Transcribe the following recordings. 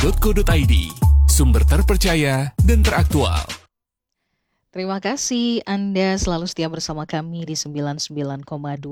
rri.co.id, sumber terpercaya dan teraktual. Terima kasih Anda selalu setia bersama kami di 99,2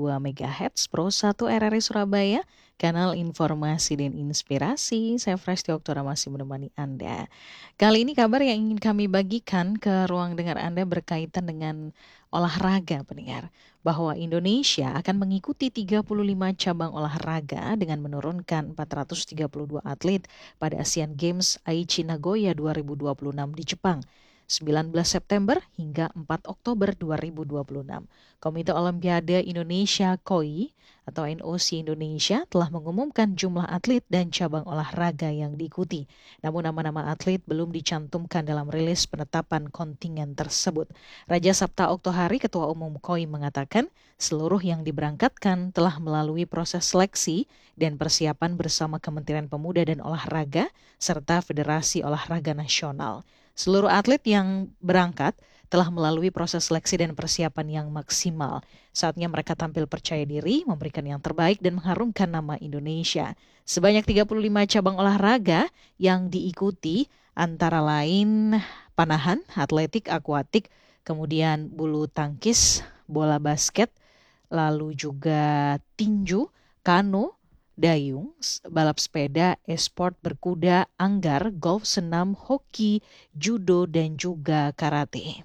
MHz Pro 1 RRI Surabaya, kanal informasi dan inspirasi. Saya Fresh Oktora masih menemani Anda. Kali ini kabar yang ingin kami bagikan ke ruang dengar Anda berkaitan dengan olahraga pendengar. Bahwa Indonesia akan mengikuti 35 cabang olahraga dengan menurunkan 432 atlet pada Asian Games Aichi Nagoya 2026 di Jepang. 19 September hingga 4 Oktober 2026. Komite Olimpiade Indonesia KOI atau NOC Indonesia telah mengumumkan jumlah atlet dan cabang olahraga yang diikuti. Namun nama-nama atlet belum dicantumkan dalam rilis penetapan kontingen tersebut. Raja Sabta Oktohari, Ketua Umum KOI mengatakan seluruh yang diberangkatkan telah melalui proses seleksi dan persiapan bersama Kementerian Pemuda dan Olahraga serta Federasi Olahraga Nasional. Seluruh atlet yang berangkat telah melalui proses seleksi dan persiapan yang maksimal. Saatnya mereka tampil percaya diri, memberikan yang terbaik dan mengharumkan nama Indonesia. Sebanyak 35 cabang olahraga yang diikuti antara lain panahan, atletik, akuatik, kemudian bulu tangkis, bola basket, lalu juga tinju, kano, dayung, balap sepeda, e-sport, berkuda, anggar, golf, senam, hoki, judo, dan juga karate.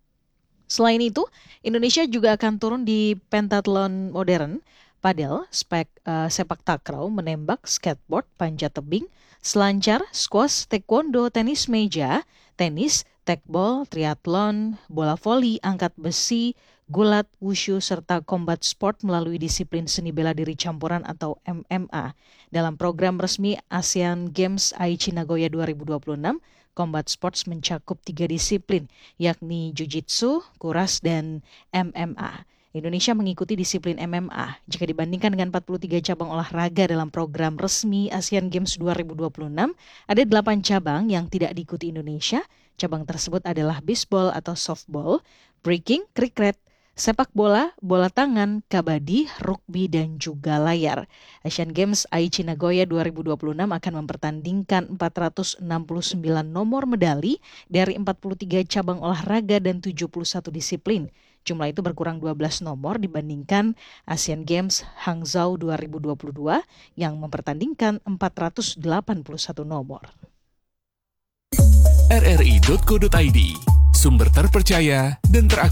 Selain itu, Indonesia juga akan turun di pentathlon modern, padel, sepak takraw, menembak, skateboard, panjat tebing, selancar, squash, taekwondo, tenis meja, tenis, tekbol, triathlon, bola voli, angkat besi, gulat, wushu, serta combat sport melalui disiplin seni bela diri campuran atau MMA. Dalam program resmi ASEAN Games Aichi Nagoya 2026, combat sports mencakup 3 disiplin, yakni Jiu-Jitsu, Kuras, dan MMA. Indonesia mengikuti disiplin MMA. Jika dibandingkan dengan 43 cabang olahraga dalam program resmi ASEAN Games 2026, ada 8 cabang yang tidak diikuti Indonesia. Cabang tersebut adalah bisbol atau softball, breaking, kriket, sepak bola, bola tangan, kabadi, rugby, dan juga layar. Asian Games Aichi Nagoya 2026 akan mempertandingkan 469 nomor medali dari 43 cabang olahraga dan 71 disiplin. Jumlah itu berkurang 12 nomor dibandingkan Asian Games Hangzhou 2022 yang mempertandingkan 481 nomor. rri.co.id, sumber terpercaya dan teraktual.